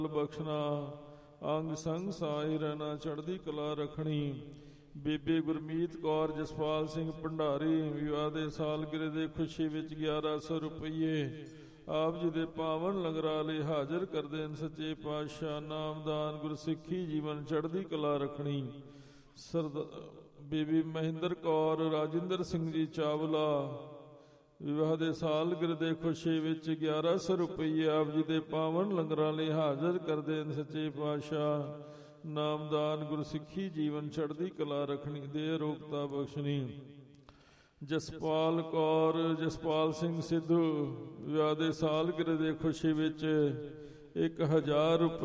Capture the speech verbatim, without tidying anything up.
ਬਖਸ਼ਣਾ। ਅੰਗ ਸੰਗ ਸਾਈ ਰਹਿਣਾ ਚੜ੍ਹਦੀ ਕਲਾ ਰੱਖਣੀ। ਬੀਬੀ ਗੁਰਮੀਤ ਕੌਰ ਜਸਪਾਲ ਸਿੰਘ ਭੰਡਾਰੀ ਵਿਆਹ ਦੇ ਸਾਲਗਿਰੇ ਦੇ ਖੁਸ਼ੀ ਵਿੱਚ ਗਿਆਰਾਂ ਸੌ ਰੁਪਈਏ ਆਪ ਜੀ ਦੇ ਪਾਵਨ ਲੰਗਰਾਂ ਲਈ ਹਾਜ਼ਰ ਕਰਦੇ ਹਨ। ਸੱਚੇ ਪਾਤਸ਼ਾਹ ਨਾਮਦਾਨ ਗੁਰਸਿੱਖੀ ਜੀਵਨ ਚੜ੍ਹਦੀ ਕਲਾ ਰੱਖਣੀ। ਸਰਦਾ ਬੀਬੀ ਮਹਿੰਦਰ ਕੌਰ ਰਾਜਿੰਦਰ ਸਿੰਘ ਜੀ ਚਾਵਲਾ ਵਿਵਾਹ ਦੇ ਸਾਲਗਿਰੇ ਦੇ ਖੁਸ਼ੀ ਵਿੱਚ ਗਿਆਰਾਂ ਸੌ ਰੁਪਈਏ ਆਪ ਜੀ ਦੇ ਪਾਵਨ ਲੰਗਰਾਂ ਲਈ ਹਾਜ਼ਰ ਕਰਦੇ ਹਨ। ਸੱਚੇ ਪਾਤਸ਼ਾਹ ਨਾਮਦਾਨ ਗੁਰਸਿੱਖੀ ਜੀਵਨ ਚੜ੍ਹਦੀ ਕਲਾ ਰੱਖਣੀ। ਦੇ ਰੋਗਤਾ ਬਖਸ਼ਣੀ। ਜਸਪਾਲ ਕੌਰ ਜਸਪਾਲ ਸਿੰਘ ਸਿੱਧੂ ਵਿਆਹ ਦੇ ਸਾਲਗਿਰੇ ਦੇ ਖੁਸ਼ੀ ਵਿੱਚ ਇੱਕ ਹਜ਼ਾਰ ਰੁਪਏ